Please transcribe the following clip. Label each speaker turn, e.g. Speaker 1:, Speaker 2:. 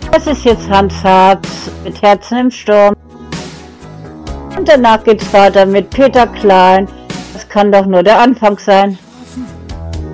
Speaker 1: Das ist jetzt Hans Harz mit Herzen im Sturm. Und danach geht's weiter mit Peter Klein. Das kann doch nur der Anfang sein.